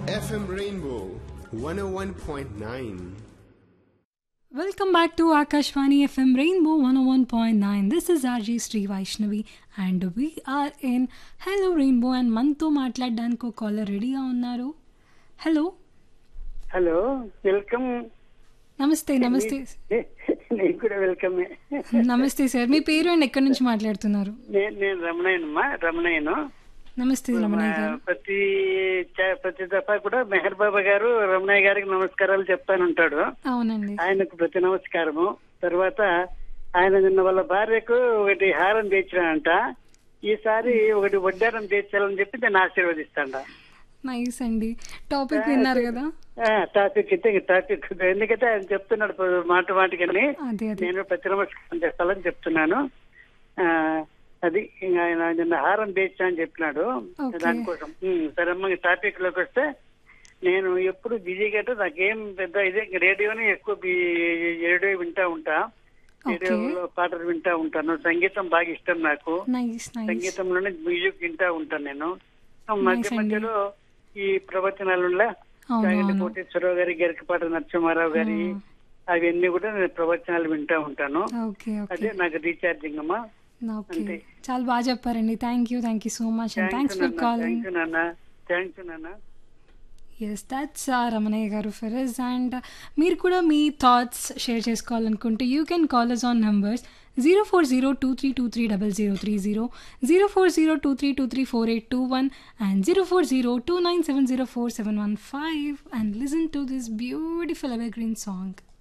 FM Rainbow 101.9. Welcome back to Akashvani FM Rainbow 101.9. This is RJ Sri Vaishnavi and we are in Hello Rainbow and మనతో మాట్లాడడానికి ఒక caller రెడీగా ఉన్నారు. Hello hello, welcome. నమస్తే. నమస్తే నీకు కూడా వెల్కమ్. నమస్తే సార్, మీ పేరు అండ్ ఎక్కడి నుంచి మాట్లాడుతున్నారు? నేను రమణయ్యనమ్మా, రమణయ్యను. నమస్తే రమణయ్య గారు. ప్రతి దఫా కూడా మెహర్ బాబా గారు రమణయ్య గారికి నమస్కారాలు చెప్తానుంటాడు. అవునండి, ఆయనకు ప్రతి నమస్కారము. తర్వాత ఆయన నిన్న వాళ్ళ భార్యకు ఒకటి హారం తెచ్చినాడంట. ఈసారి ఒకటి వడ్డారం తెచ్చాలని చెప్పి నేను ఆశీర్వదిస్తాను. నైస్ అండి. టాపిక్ విన్నారు కదా? టాపిక్ ఎందుకంటే ఆయన చెప్తున్నాడు మాట మాటకని నేను ప్రతి నమస్కారం చేస్తానని చెప్తున్నాను. అది ఆయన నిన్న హారం తెచ్చా అని చెప్పినాడు. దానికోసం సరే అమ్మ, టాపిక్ లోకి వస్తే నేను ఎప్పుడు బిజీగా నాకేం పెద్ద ఇదే రేడియోని ఎక్కువ రేడియో వింటా ఉంటా. రేడియోలో పాటలు వింటా ఉంటాను. సంగీతం బాగా ఇష్టం నాకు. సంగీతంలోనే మ్యూజిక్ వింటా ఉంటాను నేను. మధ్య మధ్యలో ఈ ప్రవచనాలలో కోటేశ్వరరావు గారి, గరికపాటి నరసింహారావు గారి అవన్నీ కూడా నేను ప్రవచనాలు వింటా ఉంటాను. అదే నాకు రీఛార్జింగ్ అమ్మా. చాలా బాగా చెప్పారండి. Thank you so much and thanks for calling. Thank you నాన్న. ఎస్, దట్స్ రమణయ్య గారు ఫర్ us. అండ్ మీరు కూడా మీ థాట్స్ షేర్ చేసుకోవాలనుకుంటే you can call us on numbers 04023230030, 04023234821 and 04029704715 and listen to this beautiful evergreen song.